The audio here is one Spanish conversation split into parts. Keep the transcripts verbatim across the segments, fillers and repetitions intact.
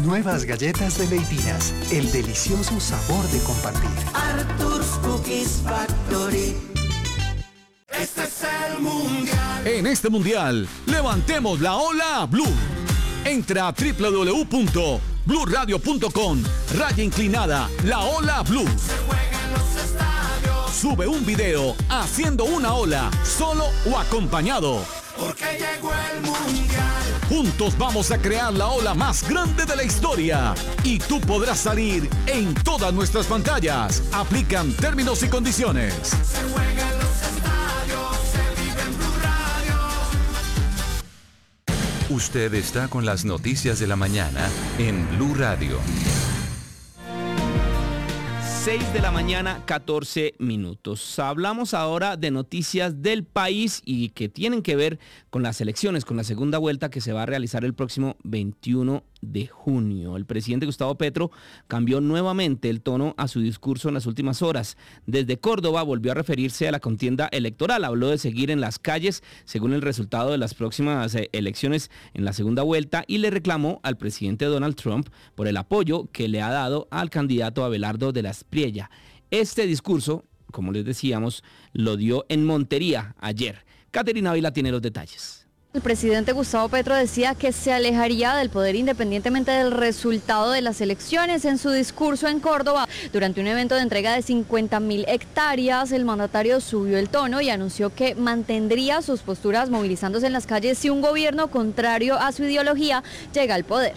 Nuevas galletas de Leidinas, el delicioso sabor de compartir. Arthur's Cookies Factory. Este es el mundial. En este mundial, levantemos la ola blue. Entra a doble u doble u doble u punto blue radio punto com, raya inclinada, la ola blue. Se juega en los estadios. Sube un video haciendo una ola, solo o acompañado. Porque llegó el mundial. Juntos vamos a crear la ola más grande de la historia. Y tú podrás salir en todas nuestras pantallas. Aplican términos y condiciones. Se juega en los estadios, se vive en Blue Radio. Usted está con las noticias de la mañana en Blue Radio. seis de la mañana, catorce minutos. Hablamos ahora de noticias del país y que tienen que ver con las elecciones, con la segunda vuelta que se va a realizar el próximo veintiuno de junio. El presidente Gustavo Petro cambió nuevamente el tono a su discurso en las últimas horas. Desde Córdoba volvió a referirse a la contienda electoral. Habló de seguir en las calles según el resultado de las próximas elecciones en la segunda vuelta y le reclamó al presidente Donald Trump por el apoyo que le ha dado al candidato Abelardo de la Espriella. Este discurso, como les decíamos, lo dio en Montería ayer. Caterina Ávila tiene los detalles. El presidente Gustavo Petro decía que se alejaría del poder independientemente del resultado de las elecciones. En su discurso en Córdoba, durante un evento de entrega de cincuenta mil hectáreas, el mandatario subió el tono y anunció que mantendría sus posturas movilizándose en las calles si un gobierno contrario a su ideología llega al poder.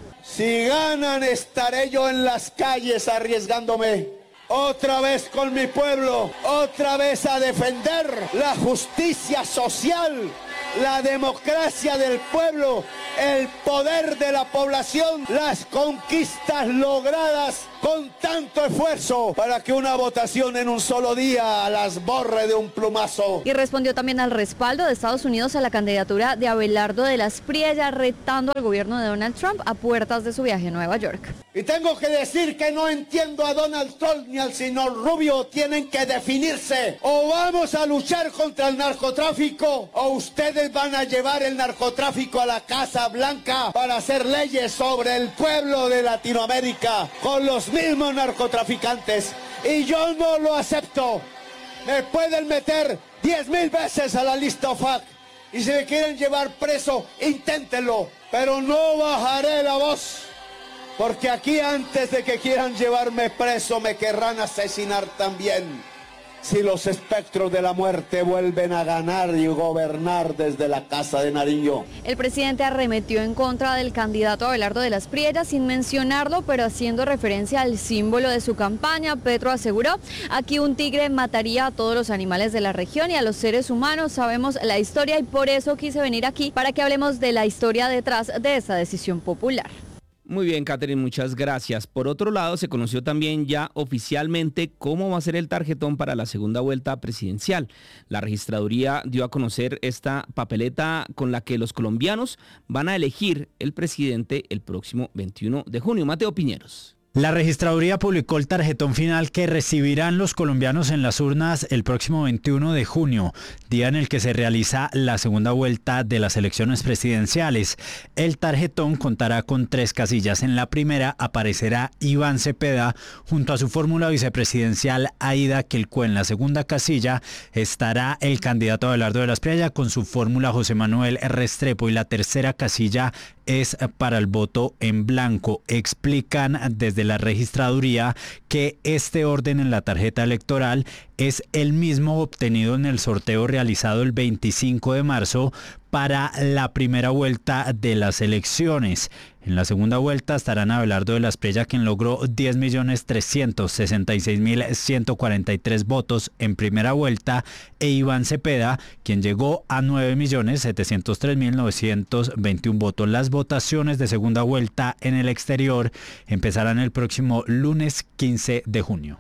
Si ganan, estaré yo en las calles arriesgándome. Otra vez con mi pueblo, otra vez a defender la justicia social, la democracia del pueblo, el poder de la población, las conquistas logradas con tanto esfuerzo para que una votación en un solo día las borre de un plumazo. Y respondió también al respaldo de Estados Unidos a la candidatura de Abelardo de la Espriella, retando al gobierno de Donald Trump a puertas de su viaje a Nueva York. Y tengo que decir que no entiendo a Donald Trump ni al señor Rubio. Tienen que definirse. O vamos a luchar contra el narcotráfico, o ustedes van a llevar el narcotráfico a la Casa Blanca para hacer leyes sobre el pueblo de Latinoamérica con los mismos narcotraficantes. Y yo no lo acepto. Me pueden meter diez mil veces a la lista O F A C. Y si me quieren llevar preso, inténtenlo. Pero no bajaré la voz. Porque aquí antes de que quieran llevarme preso me querrán asesinar también. Si los espectros de la muerte vuelven a ganar y gobernar desde la Casa de Nariño. El presidente arremetió en contra del candidato Abelardo de la Espriella sin mencionarlo, pero haciendo referencia al símbolo de su campaña. Petro aseguró: aquí un tigre mataría a todos los animales de la región y a los seres humanos. Sabemos la historia y por eso quise venir aquí para que hablemos de la historia detrás de esa decisión popular. Muy bien, Catherine, muchas gracias. Por otro lado, se conoció también ya oficialmente cómo va a ser el tarjetón para la segunda vuelta presidencial. La registraduría dio a conocer esta papeleta con la que los colombianos van a elegir el presidente el próximo veintiuno de junio. Mateo Piñeros. La registraduría publicó el tarjetón final que recibirán los colombianos en las urnas el próximo veintiuno de junio, día en el que se realiza la segunda vuelta de las elecciones presidenciales. El tarjetón contará con tres casillas. En la primera aparecerá Iván Cepeda junto a su fórmula vicepresidencial Aida Quilcue. En la segunda casilla estará el candidato Abelardo de la Espriella con su fórmula José Manuel Restrepo, y la tercera casilla es para el voto en blanco. Explican desde la registraduría que este orden en la tarjeta electoral es el mismo obtenido en el sorteo realizado el veinticinco de marzo para la primera vuelta de las elecciones. En la segunda vuelta estarán Abelardo de la Espriella, quien logró diez millones trescientos sesenta y seis mil ciento cuarenta y tres votos en primera vuelta, e Iván Cepeda, quien llegó a nueve millones setecientos tres mil novecientos veintiuno votos. Las votaciones de segunda vuelta en el exterior empezarán el próximo lunes quince de junio.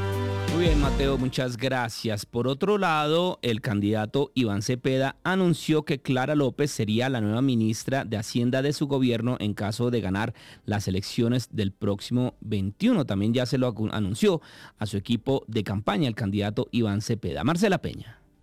Muy bien, Mateo, muchas gracias. Por otro lado, el candidato Iván Cepeda anunció que Clara López sería la nueva ministra de Hacienda de su gobierno en caso de ganar las elecciones del próximo veintiuno. También ya se lo anunció a su equipo de campaña el candidato Iván Cepeda. Marcela Peña.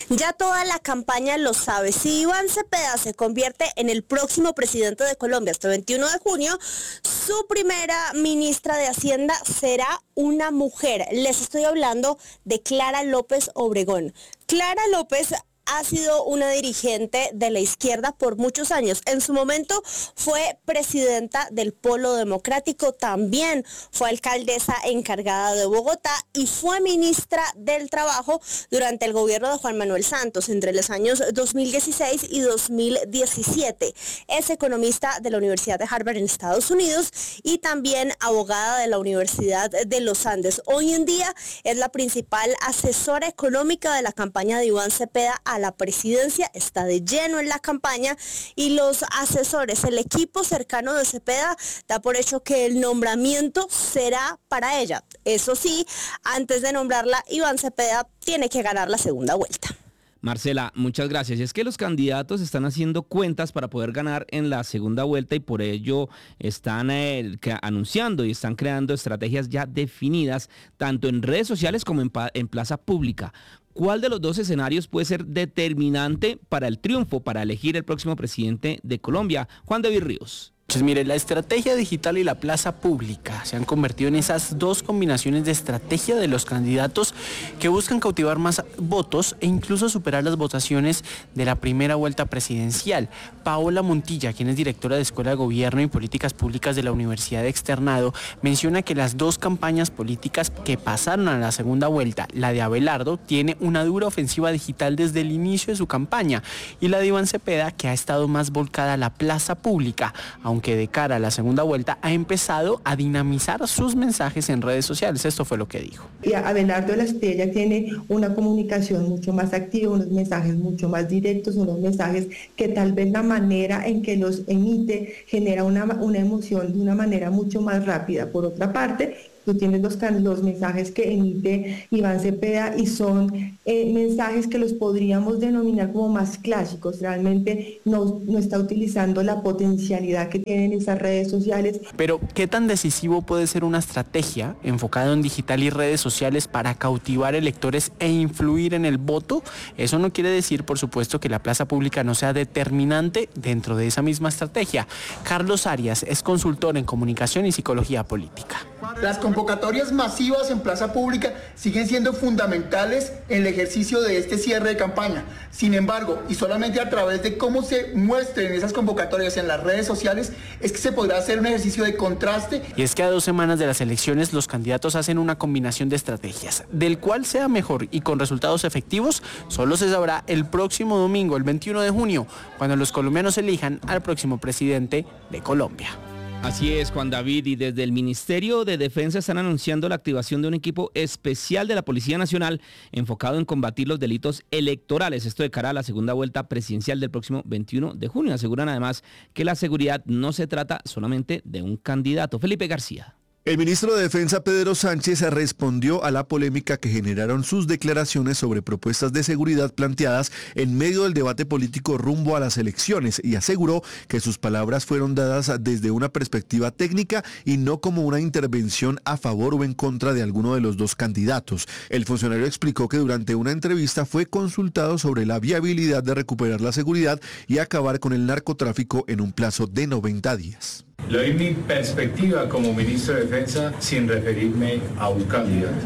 Ya toda la campaña lo sabe. Si Iván Cepeda se convierte en el próximo presidente de Colombia este veintiuno de junio, su primera ministra de Hacienda será una mujer. Les estoy hablando de Clara López Obregón. Clara López ha sido una dirigente de la izquierda por muchos años. En su momento fue presidenta del Polo Democrático, también fue alcaldesa encargada de Bogotá y fue ministra del Trabajo durante el gobierno de Juan Manuel Santos entre los años dos mil dieciséis y dos mil diecisiete. Es economista de la Universidad de Harvard en Estados Unidos y también abogada de la Universidad de los Andes. Hoy en día es la principal asesora económica de la campaña de Iván Cepeda a la presidencia, está de lleno en la campaña y los asesores, el equipo cercano de Cepeda da por hecho que el nombramiento será para ella. Eso sí, antes de nombrarla, Iván Cepeda tiene que ganar la segunda vuelta. Marcela, muchas gracias. Y es que los candidatos están haciendo cuentas para poder ganar en la segunda vuelta y por ello están eh, anunciando y están creando estrategias ya definidas tanto en redes sociales como en, en plaza pública. ¿Cuál de los dos escenarios puede ser determinante para el triunfo, para elegir el próximo presidente de Colombia? Juan David Ríos. Pues mire, la estrategia digital y la plaza pública se han convertido en esas dos combinaciones de estrategia de los candidatos que buscan cautivar más votos e incluso superar las votaciones de la primera vuelta presidencial. Paola Montilla, quien es directora de Escuela de Gobierno y Políticas Públicas de la Universidad de Externado, menciona que las dos campañas políticas que pasaron a la segunda vuelta, la de Abelardo, tiene una dura ofensiva digital desde el inicio de su campaña y la de Iván Cepeda, que ha estado más volcada a la plaza pública, aunque de cara a la segunda vuelta ha empezado a dinamizar sus mensajes en redes sociales. Esto fue lo que dijo. Y Abelardo La Estrella tiene una comunicación mucho más activa, unos mensajes mucho más directos, unos mensajes que tal vez la manera en que los emite genera una, una emoción de una manera mucho más rápida. Por otra parte, tú tienes los, los mensajes que emite Iván Cepeda y son eh, mensajes que los podríamos denominar como más clásicos. Realmente no, no está utilizando la potencialidad que tienen esas redes sociales. Pero, ¿qué tan decisivo puede ser una estrategia enfocada en digital y redes sociales para cautivar electores e influir en el voto? Eso no quiere decir, por supuesto, que la plaza pública no sea determinante dentro de esa misma estrategia. Carlos Arias es consultor en comunicación y psicología política. Las convocatorias masivas en plaza pública siguen siendo fundamentales en el ejercicio de este cierre de campaña. Sin embargo, y solamente a través de cómo se muestren esas convocatorias en las redes sociales, es que se podrá hacer un ejercicio de contraste. Y es que a dos semanas de las elecciones los candidatos hacen una combinación de estrategias. Del cual sea mejor y con resultados efectivos, solo se sabrá el próximo domingo, el veintiuno de junio, cuando los colombianos elijan al próximo presidente de Colombia. Así es, Juan David, y desde el Ministerio de Defensa están anunciando la activación de un equipo especial de la Policía Nacional enfocado en combatir los delitos electorales. Esto de cara a la segunda vuelta presidencial del próximo veintiuno de junio. Aseguran además que la seguridad no se trata solamente de un candidato. Felipe García. El ministro de Defensa, Pedro Sánchez, respondió a la polémica que generaron sus declaraciones sobre propuestas de seguridad planteadas en medio del debate político rumbo a las elecciones y aseguró que sus palabras fueron dadas desde una perspectiva técnica y no como una intervención a favor o en contra de alguno de los dos candidatos. El funcionario explicó que durante una entrevista fue consultado sobre la viabilidad de recuperar la seguridad y acabar con el narcotráfico en un plazo de noventa días. Le doy mi perspectiva como ministro de Defensa sin referirme a un candidato.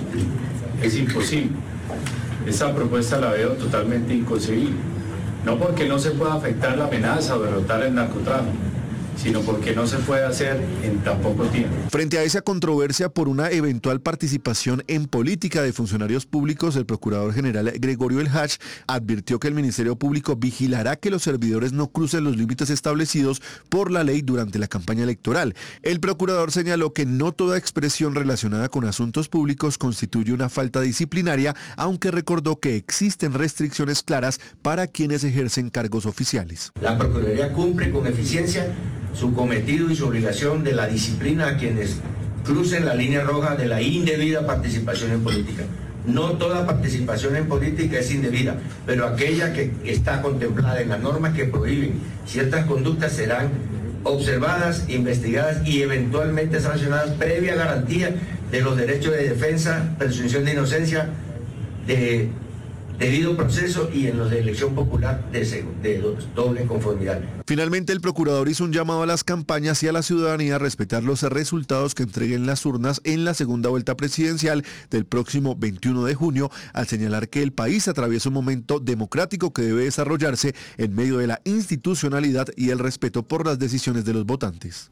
Es imposible. Esta propuesta la veo totalmente inconcebible. No porque no se pueda afectar la amenaza o derrotar el narcotráfico, sino porque no se puede hacer en tan poco tiempo. Frente a esa controversia por una eventual participación en política de funcionarios públicos, el procurador general Gregorio El Hach advirtió que el Ministerio Público vigilará que los servidores no crucen los límites establecidos por la ley durante la campaña electoral. El procurador señaló que no toda expresión relacionada con asuntos públicos constituye una falta disciplinaria, aunque recordó que existen restricciones claras para quienes ejercen cargos oficiales. La Procuraduría cumple con eficiencia su cometido y su obligación de la disciplina a quienes crucen la línea roja de la indebida participación en política. No toda participación en política es indebida, pero aquella que está contemplada en las normas que prohíben ciertas conductas serán observadas, investigadas y eventualmente sancionadas previa garantía de los derechos de defensa, presunción de inocencia de debido proceso y en los de elección popular de, de doble conformidad. Finalmente, el procurador hizo un llamado a las campañas y a la ciudadanía a respetar los resultados que entreguen las urnas en la segunda vuelta presidencial del próximo veintiuno de junio, al señalar que el país atraviesa un momento democrático que debe desarrollarse en medio de la institucionalidad y el respeto por las decisiones de los votantes.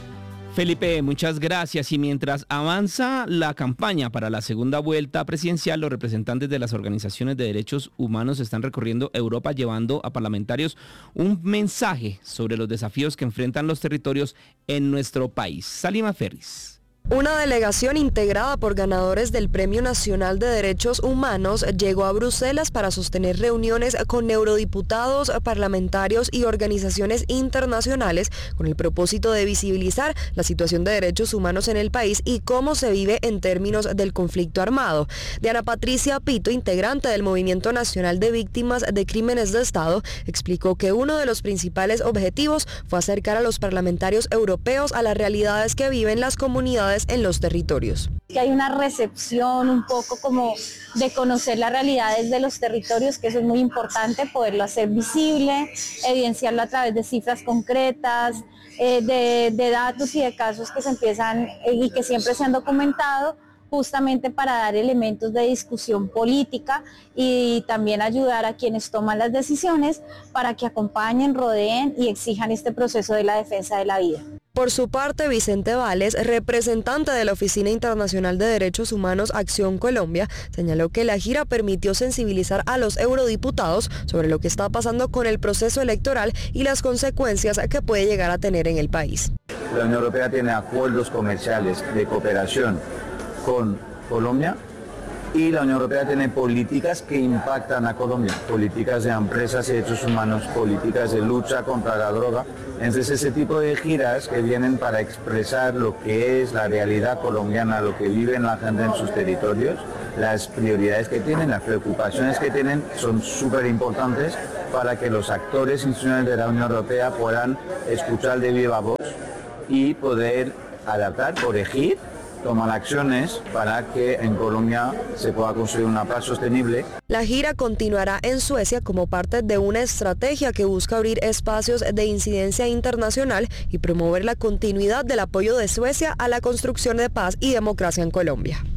Felipe, muchas gracias. Y mientras avanza la campaña para la segunda vuelta presidencial, los representantes de las organizaciones de derechos humanos están recorriendo Europa llevando a parlamentarios un mensaje sobre los desafíos que enfrentan los territorios en nuestro país. Salima Ferris. Una delegación integrada por ganadores del Premio Nacional de Derechos Humanos llegó a Bruselas para sostener reuniones con eurodiputados, parlamentarios y organizaciones internacionales con el propósito de visibilizar la situación de derechos humanos en el país y cómo se vive en términos del conflicto armado. Diana Patricia Pito, integrante del Movimiento Nacional de Víctimas de Crímenes de Estado, explicó que uno de los principales objetivos fue acercar a los parlamentarios europeos a las realidades que viven las comunidades en los territorios. Que hay una recepción un poco como de conocer las realidades de los territorios, que eso es muy importante, poderlo hacer visible, evidenciarlo a través de cifras concretas, eh, de, de datos y de casos que se empiezan eh, y que siempre se han documentado, justamente para dar elementos de discusión política y también ayudar a quienes toman las decisiones para que acompañen, rodeen y exijan este proceso de la defensa de la vida. Por su parte, Vicente Vales, representante de la Oficina Internacional de Derechos Humanos Acción Colombia, señaló que la gira permitió sensibilizar a los eurodiputados sobre lo que está pasando con el proceso electoral y las consecuencias que puede llegar a tener en el país. La Unión Europea tiene acuerdos comerciales de cooperación con Colombia y la Unión Europea tiene políticas que impactan a Colombia, políticas de empresas y derechos humanos, políticas de lucha contra la droga. Entonces ese tipo de giras que vienen para expresar lo que es la realidad colombiana, lo que vive la gente en sus territorios, las prioridades que tienen, las preocupaciones que tienen son súper importantes para que los actores institucionales de la Unión Europea puedan escuchar de viva voz y poder adaptar, corregir, tomar acciones para que en Colombia se pueda construir una paz sostenible. La gira continuará en Suecia como parte de una estrategia que busca abrir espacios de incidencia internacional y promover la continuidad del apoyo de Suecia a la construcción de paz y democracia en Colombia.